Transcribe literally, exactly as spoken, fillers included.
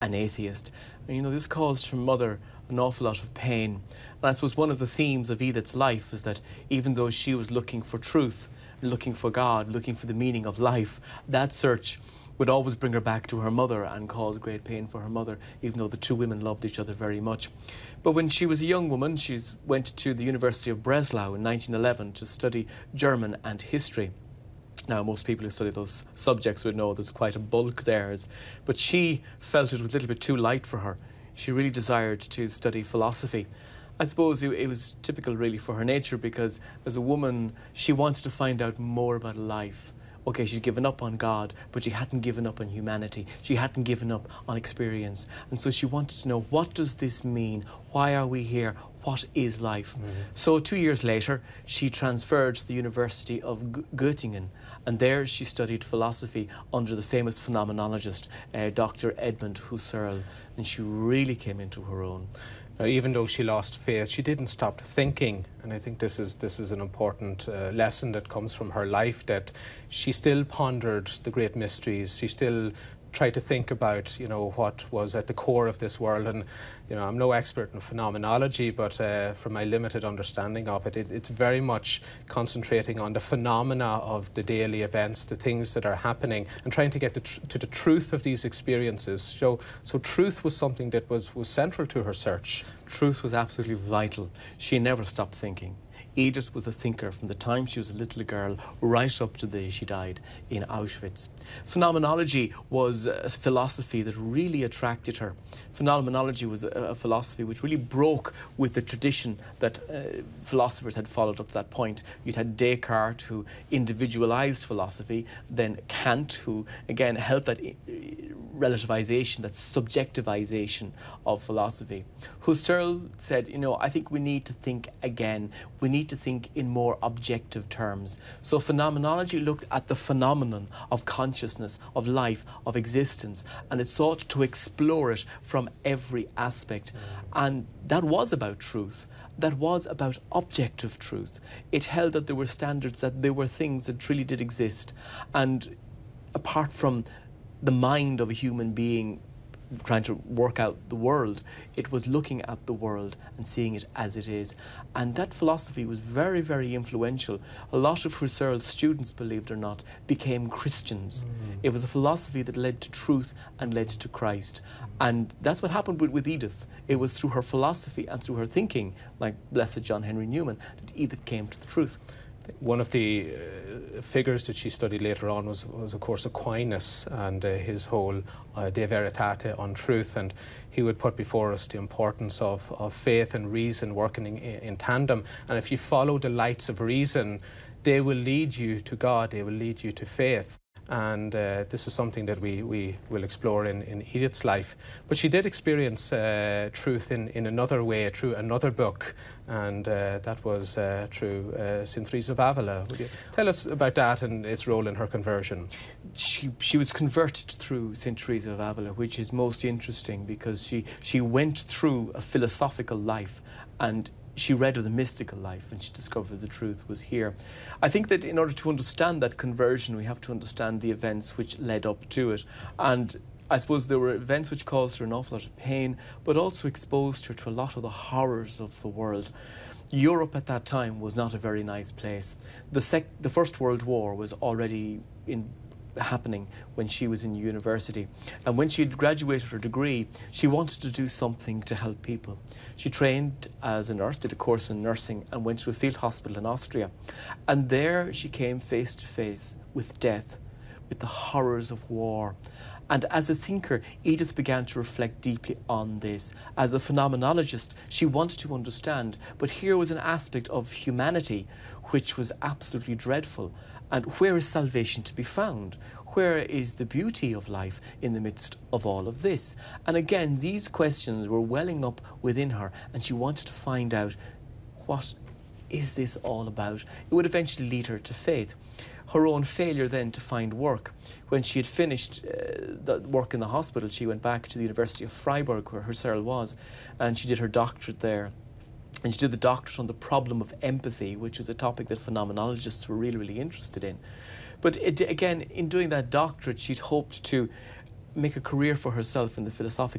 an atheist. And you know, this caused her mother an awful lot of pain. And I suppose one of the themes of Edith's life is that even though she was looking for truth, looking for God, looking for the meaning of life, that search would always bring her back to her mother and cause great pain for her mother, even though the two women loved each other very much. But when she was a young woman, she went to the University of Breslau in nineteen eleven to study German and history. Now, most people who study those subjects would know there's quite a bulk there, but she felt it was a little bit too light for her. She really desired to study philosophy. I suppose it was typical really for her nature, because as a woman, she wanted to find out more about life. Okay, she'd given up on God, but she hadn't given up on humanity. She hadn't given up on experience. And so she wanted to know, what does this mean? Why are we here? What is life? Mm-hmm. So two years later, she transferred to the University of Göttingen, and there she studied philosophy under the famous phenomenologist, uh, Doctor Edmund Husserl, and she really came into her own. Now, even though she lost faith, she didn't stop thinking, and I think this is this is an important uh, lesson that comes from her life, that she still pondered the great mysteries. She still tried to think about, you know, what was at the core of this world. And, you know, I'm no expert in phenomenology, but uh, from my limited understanding of it, it, it's very much concentrating on the phenomena of the daily events, the things that are happening, and trying to get the tr to the truth of these experiences. So, so truth was something that was, was central to her search. Truth was absolutely vital. She never stopped thinking. Edith was a thinker from the time she was a little girl right up to the day she died in Auschwitz. Phenomenology was a philosophy that really attracted her. Phenomenology was a, a philosophy which really broke with the tradition that uh, philosophers had followed up to that point. You'd had Descartes, who individualized philosophy, then Kant, who again helped that relativization, that subjectivization of philosophy. Husserl said, you know, I think we need to think again. We need to think in more objective terms. So phenomenology looked at the phenomenon of consciousness, of life, of existence, and it sought to explore it from every aspect. And that was about truth. That was about objective truth. It held that there were standards, that there were things that truly did exist. And apart from the mind of a human being trying to work out the world, it was looking at the world and seeing it as it is. And that philosophy was very, very influential. A lot of Husserl's students, believe it or not, became Christians. Mm. It was a philosophy that led to truth and led to Christ. And that's what happened with, with Edith. It was through her philosophy and through her thinking, like Blessed John Henry Newman, that Edith came to the truth. One of the uh, figures that she studied later on was, was of course, Aquinas, and uh, his whole uh, De Veritate, on truth, and he would put before us the importance of, of faith and reason working in, in tandem. And if you follow the lights of reason, they will lead you to God, they will lead you to faith. And uh, this is something that we, we will explore in, in Edith's life. But she did experience uh, truth in, in another way, through another book, and uh, that was uh, through uh, Saint Teresa of Avila. Would you tell us about that and its role in her conversion? She, she was converted through Saint Teresa of Avila, which is most interesting, because she, she went through a philosophical life, and she read of the mystical life, and she discovered the truth was here. I think that in order to understand that conversion, we have to understand the events which led up to it. And I suppose there were events which caused her an awful lot of pain, but also exposed her to a lot of the horrors of the world. Europe at that time was not a very nice place. The, sec the First World War was already in happening when she was in university, and when she had graduated her degree, she wanted to do something to help people. She trained as a nurse, did a course in nursing, and went to a field hospital in Austria, and there she came face to face with death, with the horrors of war. And as a thinker, Edith began to reflect deeply on this. As a phenomenologist, she wanted to understand, but here was an aspect of humanity which was absolutely dreadful. And where is salvation to be found? Where is the beauty of life in the midst of all of this? And again, these questions were welling up within her, and she wanted to find out, what is this all about? It would eventually lead her to faith. Her own failure then to find work. When she had finished uh, the work in the hospital, she went back to the University of Freiburg, where Husserl was, and she did her doctorate there. And she did the doctorate on the problem of empathy, which was a topic that phenomenologists were really, really interested in. But it, again, in doing that doctorate, she'd hoped to make a career for herself in the philosophical